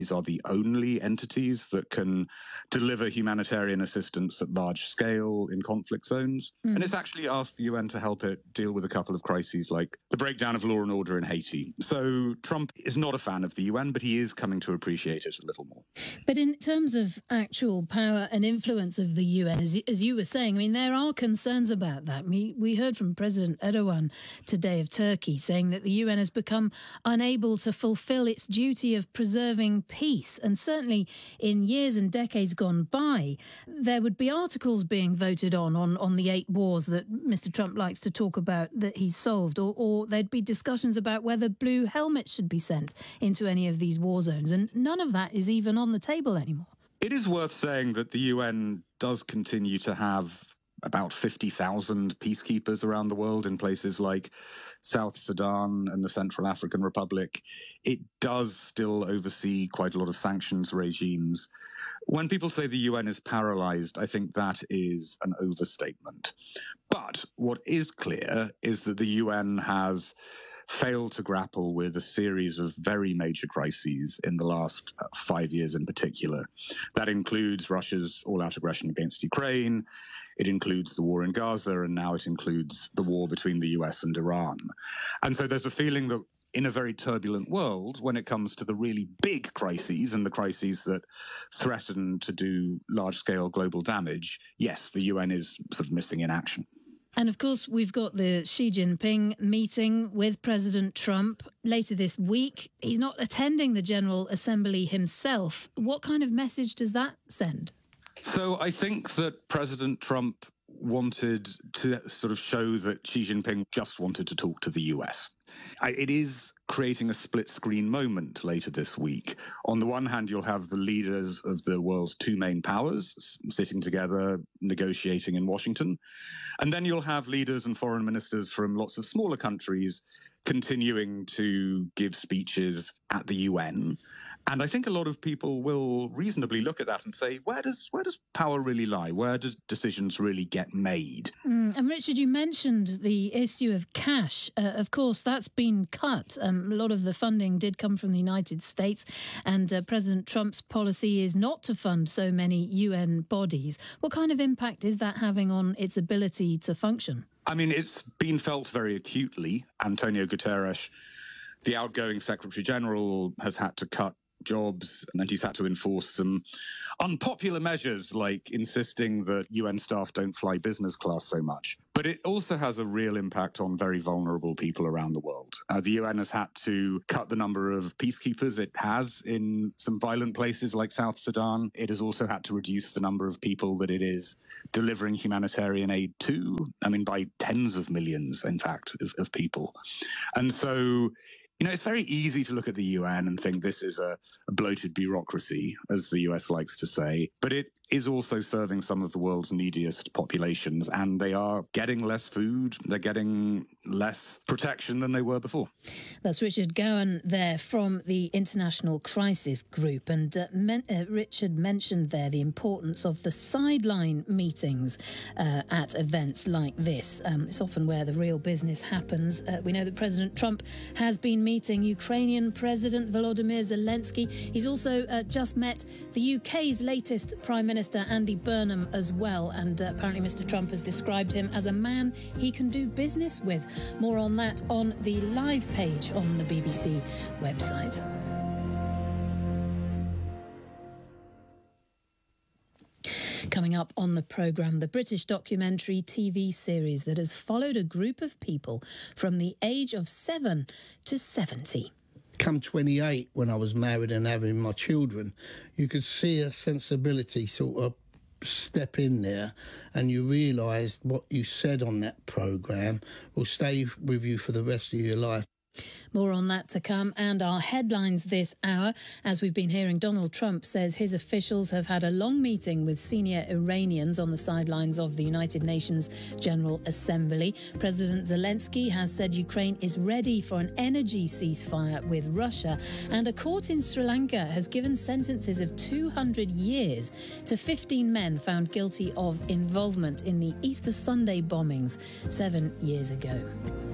These are the only entities that can deliver humanitarian assistance at large scale in conflict zones. And it's actually asked the UN to help it deal with a couple of crises like the breakdown of law and order in Haiti. So Trump is not a fan of the UN, but he is coming to appreciate it a little more. But in terms of actual power and influence of the UN, as you were saying, I mean, there are concerns about that. We heard from President Erdogan today of Turkey saying that the UN has become unable to fulfill its duty of preserving peace. And certainly in years and decades gone by, there would be articles being voted on the 8 wars that Mr. Trump likes to talk about that he's solved, or there'd be discussions about whether blue helmets should be sent into any of these war zones. And none of that is even on the table anymore. It is worth saying that the UN does continue to have about 50,000 peacekeepers around the world in places like South Sudan and the Central African Republic. It does still oversee quite a lot of sanctions regimes. When people say the UN is paralyzed, I think that is an overstatement. But what is clear is that the UN has failed to grapple with a series of very major crises in the last 5 years in particular. That includes Russia's all-out aggression against Ukraine, it includes the war in Gaza, and now it includes the war between the US and Iran. And so there's a feeling that in a very turbulent world, when it comes to the really big crises and the crises that threaten to do large-scale global damage, yes, the UN is sort of missing in action. And of course, we've got the Xi Jinping meeting with President Trump later this week. He's not attending the General Assembly himself. What kind of message does that send? So I think that President Trump wanted to sort of show that Xi Jinping just wanted to talk to the US. It is creating a split-screen moment later this week. On the one hand, you'll have the leaders of the world's 2 main powers sitting together, negotiating in Washington. And then you'll have leaders and foreign ministers from lots of smaller countries continuing to give speeches at the UN. And I think a lot of people will reasonably look at that and say, where does power really lie? Where do decisions really get made? And Richard, you mentioned the issue of cash. Of course, that's been cut. A lot of the funding did come from the United States, and President Trump's policy is not to fund so many UN bodies. What kind of impact is that having on its ability to function? I mean, it's been felt very acutely. Antonio Guterres, the outgoing Secretary General, has had to cut jobs, and he's had to enforce some unpopular measures like insisting that UN staff don't fly business class so much. But it also has a real impact on very vulnerable people around the world. The UN has had to cut the number of peacekeepers it has in some violent places like South Sudan. It has also had to reduce the number of people that it is delivering humanitarian aid to, I mean, by tens of millions, in fact, of people. And so, you know, it's very easy to look at the UN and think this is a bloated bureaucracy, as the US likes to say, but it is also serving some of the world's neediest populations, and they are getting less food, they're getting less protection than they were before. That's Richard Gowan there from the International Crisis Group. And Richard mentioned there the importance of the sideline meetings at events like this. It's often where the real business happens. We know that President Trump has been meeting Ukrainian President Volodymyr Zelensky. He's also just met the UK's latest Prime Minister, Andy Burnham, as well. And apparently Mr. Trump has described him as a man he can do business with. More on that on the live page on the BBC website. Coming up on the programme, the British documentary TV series that has followed a group of people from the age of 7 to 70. Come 28, when I was married and having my children, you could see a sensibility sort of step in there, and you realised what you said on that programme will stay with you for the rest of your life. More on that to come, and our headlines this hour. As we've been hearing, Donald Trump says his officials have had a long meeting with senior Iranians on the sidelines of the United Nations General Assembly. President Zelensky has said Ukraine is ready for an energy ceasefire with Russia, and a court in Sri Lanka has given sentences of 200 years to 15 men found guilty of involvement in the Easter Sunday bombings 7 years ago.